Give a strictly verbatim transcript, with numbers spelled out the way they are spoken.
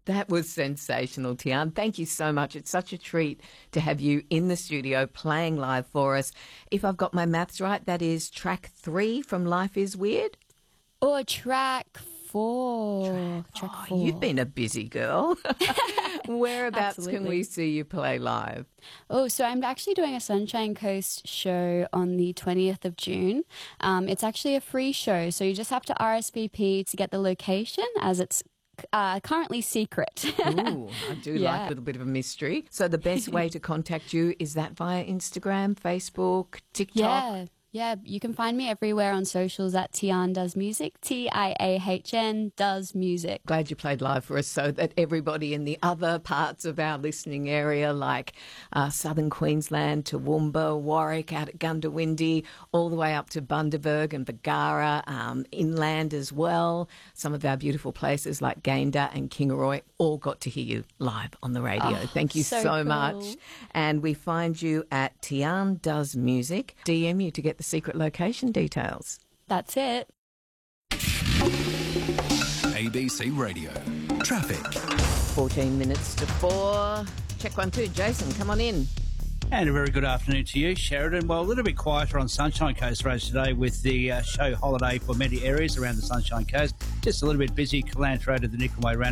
That was sensational, Tian. Thank you so much. It's such a treat to have you in the studio playing live for us. If I've got my maths right, that is track three from Life is Weird? Or track four. Track, track oh, four. You've been a busy girl. Whereabouts Absolutely. can we see you play live? Oh, so I'm actually doing a Sunshine Coast show on the twentieth of June. Um, it's actually a free show, so you just have to R S V P to get the location, as it's Uh, currently secret. Ooh, I do Yeah. like a little bit of a mystery. So the best way to contact you, is that via Instagram, Facebook, TikTok? Yeah, yeah. You can find me everywhere on socials at Tian Does Music, T I A H N Does Music. Glad you played live for us so that everybody in the other parts of our listening area, like uh, southern Queensland, Toowoomba, Warwick, out at Gundawindi, all the way up to Bundaberg and Bargara, um, inland as well. Some of our beautiful places like Gayndah and Kingaroy all got to hear you live on the radio. Oh, Thank you so so cool. much. And we find you at Tian Does Music. D M you to get the secret location details. That's it. A B C Radio. Traffic. fourteen minutes to four. Check one, two. Jason, come on in. And a very good afternoon to you, Sheridan. Well, a little bit quieter on Sunshine Coast roads today with the uh, show holiday for many areas around the Sunshine Coast. Just a little bit busy, Callantra Road to the Nicolway Round.